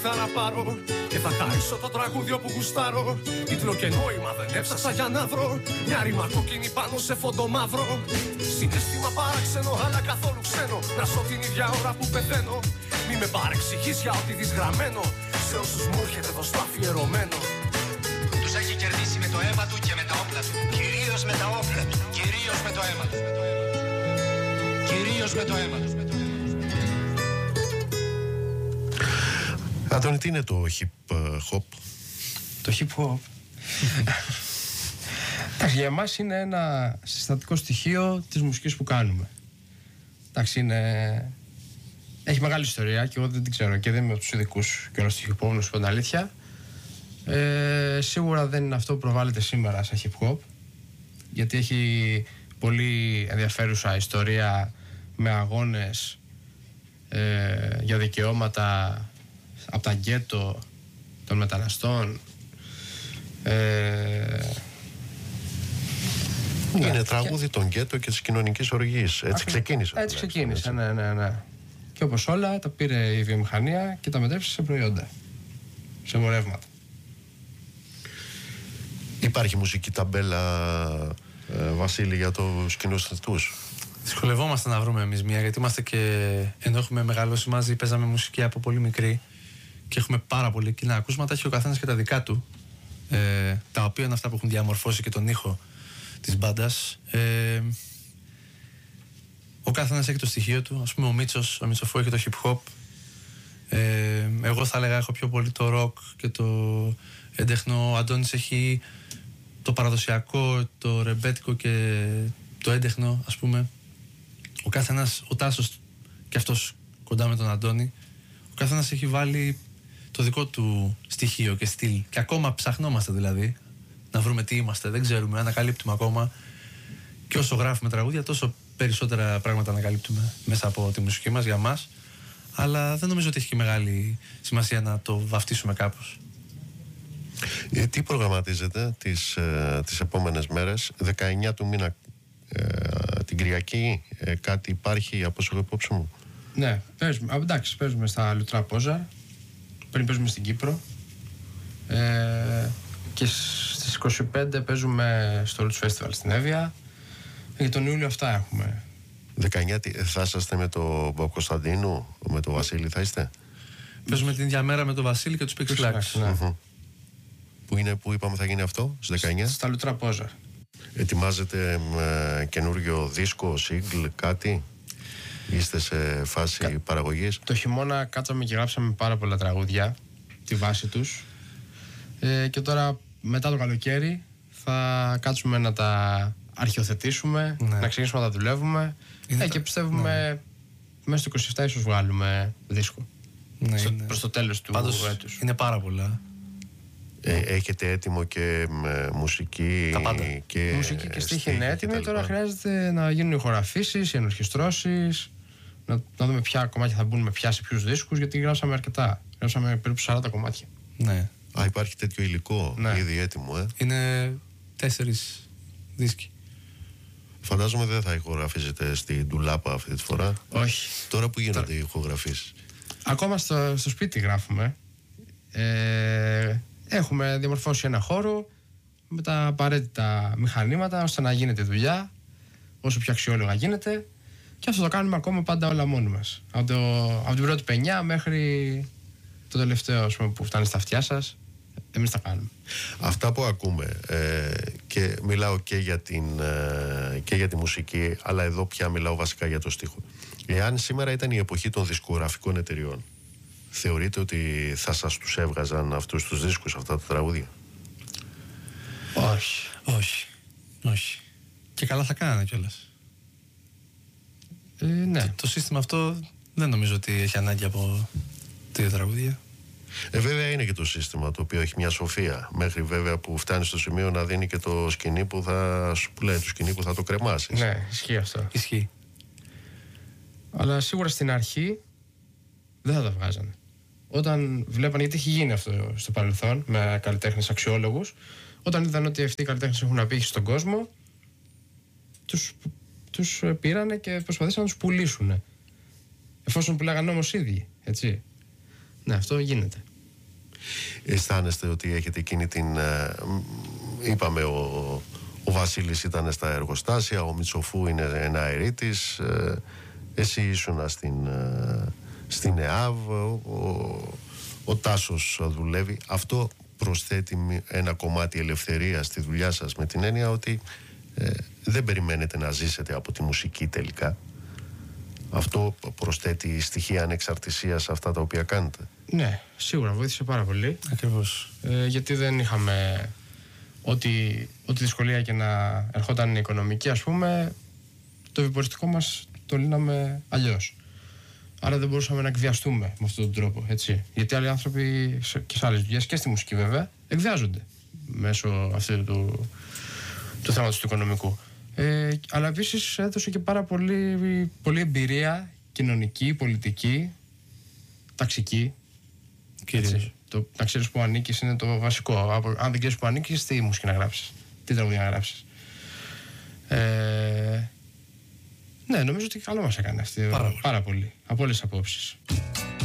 ήρθα να πάρω και θα χαρίσω το τραγούδι που γουστάρω. Τίτλο και νόημα δεν έψαξα για να βρω. Μια ρήμα κόκκινη πάνω σε φόντο μαύρο. Συναίσθημα παράξενο αλλά καθόλου ξένο. Να σώ την ίδια ώρα που πεθαίνω. Μη με παρεξηγείς για ό,τι δεις γραμμένο. Σε όσους μου έρχεται εδώ στο αφιερωμένο. Τους έχει κερδίσει με το αίμα του και με τα όπλα του. Κυρίως με τα όπλα του. Κυρίως με το αίμα του. Κυρίως με το αίμα του. Αντώνη, τι είναι το hip hop? Το hip hop για εμάς είναι ένα συστατικό στοιχείο της μουσικής που κάνουμε. Εντάξει, έχει μεγάλη ιστορία και εγώ δεν την ξέρω και δεν είμαι από τους ειδικούς και όλος το hip hop, να σου πω την αλήθεια. Σίγουρα δεν είναι αυτό που προβάλλεται σήμερα σαν hip hop, γιατί έχει πολύ ενδιαφέρουσα ιστορία με αγώνες για δικαιώματα από τα γκέτο των μεταναστών. Είναι τραγούδι των γκέτο και της κοινωνικής οργής. Έτσι ξεκίνησε. Έτσι ξεκίνησε, ναι. Και όπως όλα τα πήρε η βιομηχανία και τα μετέφερε σε προϊόντα, σε εμπορεύματα. Υπάρχει μουσική ταμπέλα, Βασίλη, για τους σκηνοθετούς? Δυσκολευόμαστε να βρούμε εμείς μία, γιατί είμαστε και ενώ έχουμε μεγαλώσει μαζί, παίζαμε μουσική από πολύ μικρή και έχουμε πάρα πολύ κοινά ακούσματα. Έχει ο καθένας και τα δικά του, τα οποία είναι αυτά που έχουν διαμορφώσει και τον ήχο της μπάντας. Ο καθένας έχει το στοιχείο του. Ας πούμε ο Μίτσοφού έχει το hip hop. Εγώ θα έλεγα έχω πιο πολύ το rock και το έντεχνο. Ο Αντώνης έχει το παραδοσιακό, το ρεμπέτικο και το έντεχνο, ας πούμε. Ο καθένας, ο Τάσος και αυτός κοντά με τον Αντώνη, ο καθένας έχει βάλει το δικό του στοιχείο και στυλ. Και ακόμα ψαχνόμαστε δηλαδή να βρούμε τι είμαστε, δεν ξέρουμε, ανακαλύπτουμε ακόμα. Και όσο γράφουμε τραγούδια, τόσο περισσότερα πράγματα ανακαλύπτουμε μέσα από τη μουσική μας για μας. Αλλά δεν νομίζω ότι έχει και μεγάλη σημασία να το βαφτίσουμε κάπως. Τι προγραμματίζετε τις επόμενες μέρες? 19 του μήνα, την Κυριακή, κάτι υπάρχει από όσο έχω υπόψη μου? Ναι, παίζουμε. Εντάξει, παίζουμε στα Λουτρά Πόζα. Πριν παίζουμε στην Κύπρο. Και στις 25 παίζουμε στο Roots Festival στην Εύβοια. Για τον Ιούλιο αυτά έχουμε. 19 θα είσαστε με τον Παπακοσταντίνου, με τον Βασίλη θα είστε? Παίζουμε την ίδια μέρα με τον Βασίλη και τους Pix Flags. Ναι. Πού είπαμε θα γίνει αυτό, στις 19? Στα Λουτρά Πόζα. Ετοιμάζετε καινούριο δίσκο, single, κάτι? Είστε σε φάση παραγωγής? Το χειμώνα κάτσαμε και γράψαμε πάρα πολλά τραγούδια, τη βάση τους. Και τώρα μετά το καλοκαίρι θα κάτσουμε να τα αρχιοθετήσουμε, να ξεκινήσουμε να τα δουλεύουμε. Και πιστεύουμε μέσα στο 27 ίσως βγάλουμε δίσκο. Προς το τέλος του έτους. Είναι πάρα πολλά. Έχετε έτοιμο και μουσική? Τα πάντα. Και μουσική και στίχη είναι έτοιμη. Τώρα χρειάζεται να γίνουν ηχογραφήσεις, οι ενορχιστρώσεις, να δούμε ποια κομμάτια θα μπουν με ποια σε ποιους δίσκους, γιατί γράψαμε αρκετά. Γράψαμε περίπου 40 κομμάτια. Ναι. Υπάρχει τέτοιο υλικό ήδη έτοιμο? Είναι 4 δίσκοι. Φαντάζομαι δεν θα ηχογραφίζετε στην ντουλάπα αυτή τη φορά. Όχι. Τώρα που γίνονται οι ηχογραφήσεις? Ακόμα στο σπίτι γράφουμε. Έχουμε διαμορφώσει ένα χώρο με τα απαραίτητα μηχανήματα ώστε να γίνεται δουλειά όσο πιο αξιόλογα γίνεται, και αυτό το κάνουμε ακόμα πάντα όλα μόνοι μας. Από την πρώτη πενιά μέχρι το τελευταίο, ας πούμε, που φτάνει στα αυτιά σας, εμείς τα κάνουμε. Αυτά που ακούμε, και μιλάω και για τη μουσική, αλλά εδώ πια μιλάω βασικά για το στίχο. Εάν σήμερα ήταν η εποχή των δισκογραφικών εταιριών, θεωρείτε ότι θα σας τους έβγαζαν αυτούς τους δίσκους, αυτά τα τραγούδια? Όχι. Και καλά θα κάνανε κιόλας. Ναι. Το σύστημα αυτό δεν νομίζω ότι έχει ανάγκη από τέτοια τραγούδια. Βέβαια είναι και το σύστημα το οποίο έχει μια σοφία, μέχρι βέβαια που φτάνει στο σημείο να δίνει και το σκηνή που θα σου λέει, το σκηνή που θα το κρεμάσεις. Ναι, ισχύει αυτό. Ισχύει. Αλλά σίγουρα στην αρχή δεν θα τα βγάζανε. Όταν βλέπανε, γιατί έχει γίνει αυτό στο παρελθόν με καλλιτέχνες αξιόλογους, όταν είδαν ότι αυτοί οι καλλιτέχνες έχουν απήχηση στον κόσμο, τους πήρανε και προσπαθήσαν να τους πουλήσουν. Εφόσον πουλάγανε όμως ίδιοι, έτσι. Ναι, αυτό γίνεται. αισθάνεστε ότι έχετε εκείνη την... είπαμε ο Βασίλης ήταν στα εργοστάσια, ο Μητσοφού είναι ένα αερίτης, εσύ ήσουνα στην ΕΑΒ, ο Τάσος δουλεύει. Αυτό προσθέτει ένα κομμάτι ελευθερία στη δουλειά σας, με την έννοια ότι δεν περιμένετε να ζήσετε από τη μουσική τελικά. Αυτό προσθέτει στοιχεία ανεξαρτησίας σε αυτά τα οποία κάνετε. Ναι, σίγουρα βοήθησε πάρα πολύ. Ακριβώς. Γιατί δεν είχαμε ό,τι δυσκολία και να ερχόταν η οικονομική, ας πούμε, το βιοποριστικό μας το λύναμε αλλιώς. Άρα δεν μπορούσαμε να εκβιαστούμε με αυτόν τον τρόπο, έτσι. Γιατί άλλοι άνθρωποι και σε άλλες δουλειές και στη μουσική βέβαια εκβιάζονται μέσω αυτού του θέματος του οικονομικού. Αλλά επίσης έδωσε και πάρα πολύ εμπειρία κοινωνική, πολιτική, ταξική. Να ξέρεις που ανήκεις είναι το βασικό. Αν δεν ξέρεις που ανήκεις, τι μουσική να γράψεις, τι τραγούδια να γράψεις. Ναι, νομίζω ότι καλό μας έκανε αυτή πάρα πολύ, από όλες τις απόψεις.